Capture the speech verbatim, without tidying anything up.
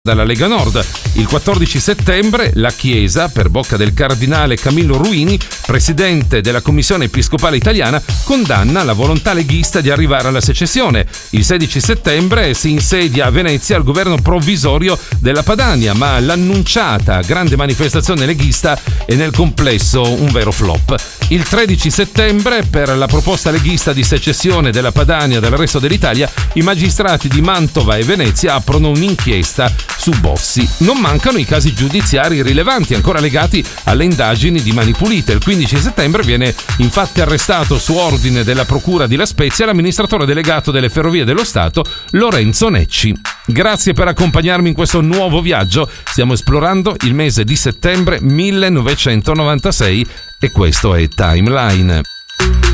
dalla Lega Nord. Il quattordici settembre la Chiesa, per bocca del cardinale Camillo Ruini, presidente della Commissione Episcopale Italiana, condanna la volontà leghista di arrivare alla secessione. Il sedici settembre si insedia a Venezia il governo provvisorio della Padania, ma l'annunciata grande manifestazione leghista è nel complesso un vero flop. Il tredici settembre, per la proposta leghista di secessione della Padania dal resto dell'Italia, i magistrati di Mantova e Venezia aprono un'inchiesta su Bossi. Non mancano i casi giudiziari rilevanti ancora legati alle indagini di Mani Pulite. Il quindici settembre viene infatti arrestato su ordine della Procura di La Spezia l'amministratore delegato delle Ferrovie dello Stato Lorenzo Necci. Grazie per accompagnarmi in questo nuovo viaggio. Stiamo esplorando il mese di settembre millenovecentonovantasei e questo è Timeline.